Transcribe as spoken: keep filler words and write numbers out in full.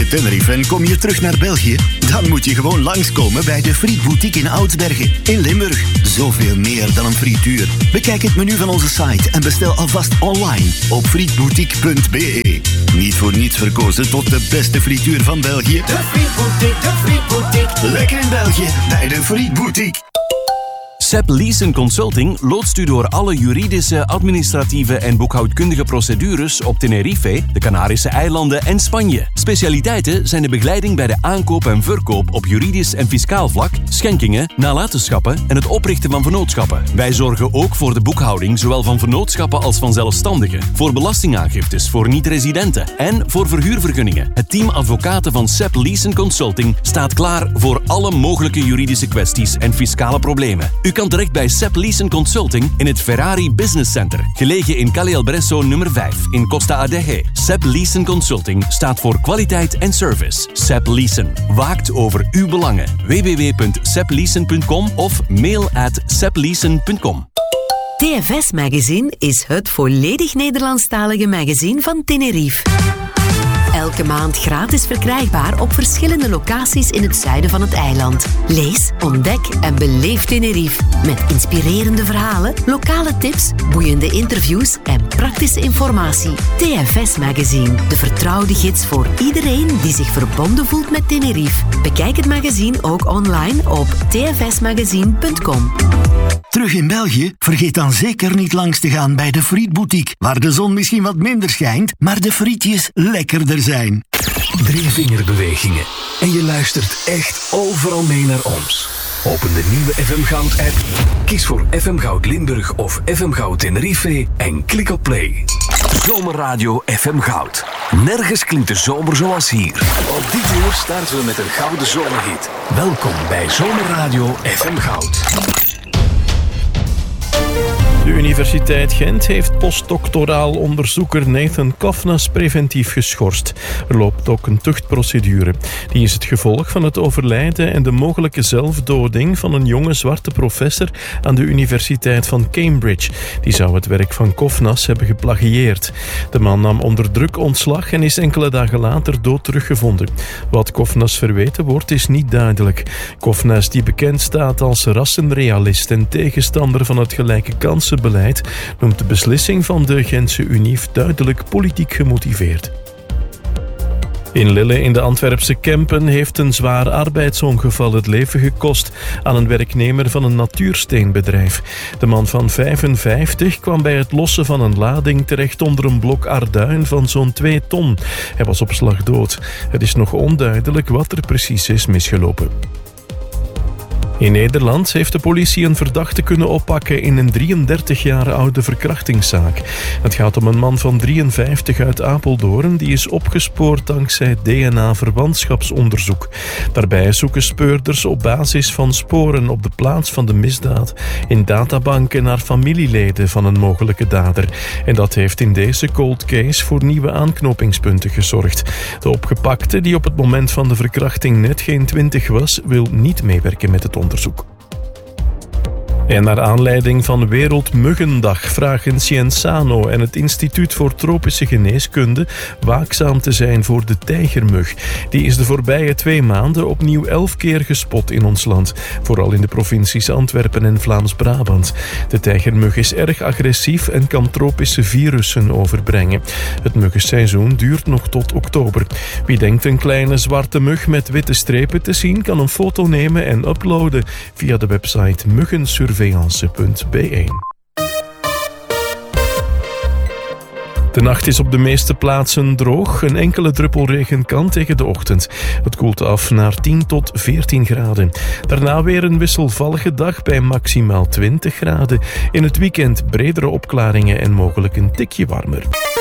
je Tenerife en kom je terug naar België? Dan moet je gewoon langskomen bij de Frietboutique in Oudsbergen in Limburg. Zoveel meer dan een frituur. Bekijk het menu van onze site en bestel alvast online op frietboutique punt b e. Niet voor niets verkozen tot de beste frituur van België. De Frietboutique, de Frietboutique. Lekker in België bij de Frietboutique. Sepp Leeson Consulting loodst u door alle juridische, administratieve en boekhoudkundige procedures op Tenerife, de Canarische eilanden en Spanje. Specialiteiten zijn de begeleiding bij de aankoop en verkoop op juridisch en fiscaal vlak, schenkingen, nalatenschappen en het oprichten van vennootschappen. Wij zorgen ook voor de boekhouding zowel van vennootschappen als van zelfstandigen, voor belastingaangiftes voor niet-residenten en voor verhuurvergunningen. Het team advocaten van Sepp Leeson Consulting staat klaar voor alle mogelijke juridische kwesties en fiscale problemen. U kan terecht bij Sepp Leeson Consulting in het Ferrari Business Center, gelegen in Calle El Bresso nummer vijf in Costa Adeje. Sepp Leeson Consulting staat voor kwaliteit en service. Sepp Leeson waakt over uw belangen. w w w punt sepp leeson punt com of mail at sepp leeson punt com. T F S Magazine is het volledig Nederlandstalige magazine van Tenerife. Elke maand gratis verkrijgbaar op verschillende locaties in het zuiden van het eiland. Lees, ontdek en beleef Tenerife. Met inspirerende verhalen, lokale tips, boeiende interviews en praktische informatie. T F S Magazine, de vertrouwde gids voor iedereen die zich verbonden voelt met Tenerife. Bekijk het magazine ook online op t f s magazine punt com. Terug in België? Vergeet dan zeker niet langs te gaan bij de Frietboutique, waar de zon misschien wat minder schijnt, maar de frietjes lekkerder zijn. Drie vingerbewegingen en je luistert echt overal mee naar ons. Open de nieuwe F M Goud-app, kies voor F M Goud Limburg of F M Goud Tenerife en klik op play. Zomerradio F M Goud. Nergens klinkt de zomer zoals hier. Op dit uur starten we met een gouden zomerhit. Welkom bij Zomerradio F M Goud. De Universiteit Gent heeft postdoctoraal onderzoeker Nathan Kofnas preventief geschorst. Er loopt ook een tuchtprocedure. Die is het gevolg van het overlijden en de mogelijke zelfdoding van een jonge zwarte professor aan de Universiteit van Cambridge. Die zou het werk van Kofnas hebben geplagieerd. De man nam onder druk ontslag en is enkele dagen later dood teruggevonden. Wat Kofnas verweten wordt is niet duidelijk. Kofnas, die bekend staat als rassenrealist en tegenstander van het gelijke kansen beleid, noemt de beslissing van de Gentse Unief duidelijk politiek gemotiveerd. In Lille in de Antwerpse Kempen heeft een zwaar arbeidsongeval het leven gekost aan een werknemer van een natuursteenbedrijf. De man van vijfenvijftig kwam bij het lossen van een lading terecht onder een blok arduin van zo'n twee ton. Hij was op slag dood. Het is nog onduidelijk wat er precies is misgelopen. In Nederland heeft de politie een verdachte kunnen oppakken in een drieëndertig jaar oude verkrachtingszaak. Het gaat om een man van drieënvijftig uit Apeldoorn die is opgespoord dankzij D N A-verwantschapsonderzoek. Daarbij zoeken speurders op basis van sporen op de plaats van de misdaad in databanken naar familieleden van een mogelijke dader. En dat heeft in deze cold case voor nieuwe aanknopingspunten gezorgd. De opgepakte, die op het moment van de verkrachting net geen twintig was, wil niet meewerken met het onderzoek. onderzoek. En naar aanleiding van Wereldmuggendag vragen Cienzano en het Instituut voor Tropische Geneeskunde waakzaam te zijn voor de tijgermug. Die is de voorbije twee maanden opnieuw elf keer gespot in ons land, vooral in de provincies Antwerpen en Vlaams-Brabant. De tijgermug is erg agressief en kan tropische virussen overbrengen. Het muggenseizoen duurt nog tot oktober. Wie denkt een kleine zwarte mug met witte strepen te zien, kan een foto nemen en uploaden via de website muggensurveillance punt b e. De nacht is op de meeste plaatsen droog. Een enkele druppel regen kan tegen de ochtend. Het koelt af naar tien tot veertien graden. Daarna weer een wisselvallige dag bij maximaal twintig graden. In het weekend bredere opklaringen en mogelijk een tikje warmer.